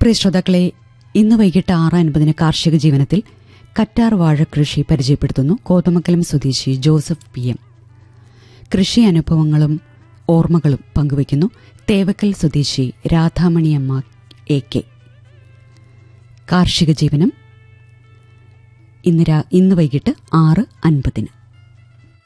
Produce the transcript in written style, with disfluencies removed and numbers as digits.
പ്രിയ ശ്രോതാക്കളെ, ഇന്ന് വൈകിട്ട് 6:50 കാർഷിക ജീവനത്തിൽ കറ്റാർ വാഴ കൃഷി പരിചയപ്പെടുത്തുന്നു കോതമംഗലം സ്വദേശി ജോസഫ് PM. കൃഷി അനുഭവങ്ങളും ഓർമ്മകളും പങ്കുവയ്ക്കുന്നു തേവക്കൽ സ്വദേശി രാധാമണിയമ്മ AK. കാർഷിക ജീവനം ഇന്ന് വൈകിട്ട് 6:50.